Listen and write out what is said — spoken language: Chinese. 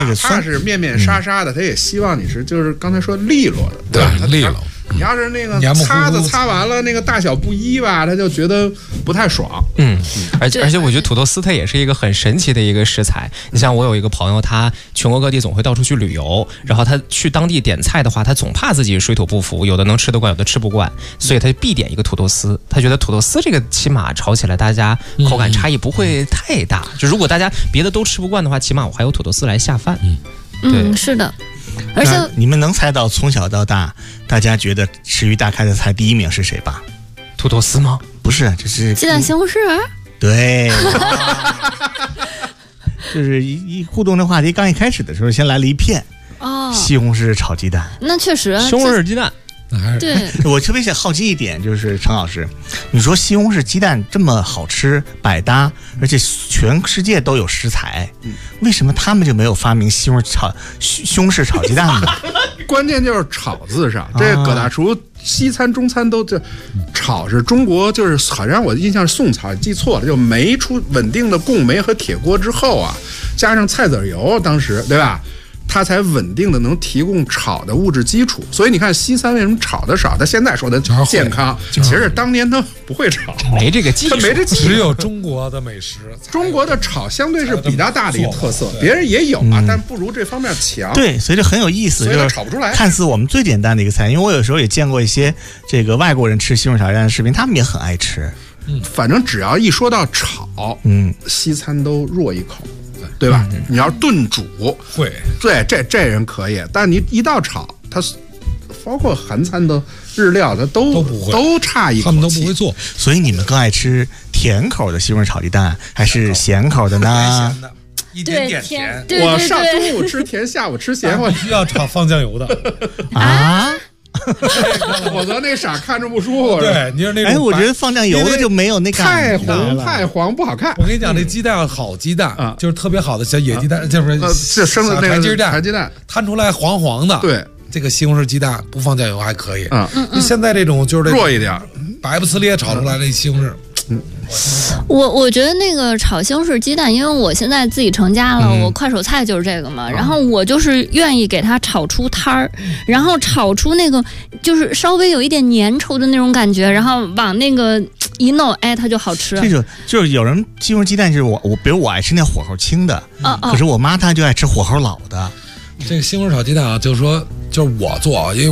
他是面面沙沙的，他也希望你是就是刚才说利落的，对吧？ 利落。 你要是那个擦完了那个大小不一吧，他就觉得不太爽。 而且我觉得土豆丝它也是一个很神奇的一个食材。你像我有一个朋友，他全国各地总会到处去旅游，然后他去当地点菜的话，他总怕自己水土不服，有的能吃得惯，有的吃不惯，所以他必点一个土豆丝。他觉得土豆丝这个起码炒起来大家口感差异不会太大。就如果大家别的都吃不惯的话，起码我还有土豆丝来下饭。 对，是的。而且你们能猜到从小到大大家觉得食欲大开的菜第一名是谁吧？ 土豆丝吗？ 不是，这是鸡蛋西红柿。 对，就是一互动的话题刚一开始的时候，先来了一片西红柿炒鸡蛋。 那确实， 西红柿鸡蛋。 对， 我特别想好奇一点，就是程老师，你说西红柿鸡蛋这么好吃百搭，而且全世界都有食材，为什么他们就没有发明西红柿炒鸡蛋呢？ 关键就是炒字上，这葛大厨西餐中餐都这炒是中国，就是好像我印象是宋朝，记错了，就煤出稳定的供煤和铁锅之后啊，加上菜籽油，当时对吧？它才稳定的能提供炒的物质基础，所以你看西餐为什么炒的少？他现在说的健康，其实当年他不会炒， 没这个技术， 只有中国的美食。 中国的炒相对是比较大的一个特色，别人也有啊，但不如这方面强。 对，所以这很有意思，就是炒不出来。 看似我们最简单的一个菜，因为我有时候也见过一些这个外国人吃西红柿炒鸡蛋的视频，他们也很爱吃。 反正只要一说到炒，西餐都弱一口。对吧？你要炖煮会， 对这人可以，但你一到炒，他包括韩餐的日料，他都不会，都差一口气， 他们都不会做。 所以你们更爱吃甜口的西红柿炒鸡蛋，还是咸口的呢？ 咸的，一点点甜。 我上中午吃甜，下午吃咸，我需要炒放酱油的啊。 否则那色看着不舒服。 对，你说那我觉得放酱油的就没有那太红太黄不好看。 我跟你讲，这鸡蛋要好鸡蛋啊，就是特别好的小野鸡蛋，就是生的那个柴鸡蛋，摊出来黄黄的。 对， 这个西红柿鸡蛋不放酱油还可以。现在这种就是弱一点， 白不呲咧炒出来这西红柿。 我觉得那个炒西红柿鸡蛋，因为我现在自己成家了，我快手菜就是这个嘛，然后我就是愿意给它炒出摊儿，然后炒出那个就是稍微有一点粘稠的那种感觉，然后往那个一弄，哎，它就好吃。 这种就是有人西红柿鸡蛋是我比如我爱吃那火候轻的，可是我妈她就爱吃火候老的。 这个西红柿炒鸡蛋啊，就是说就是我做啊，因为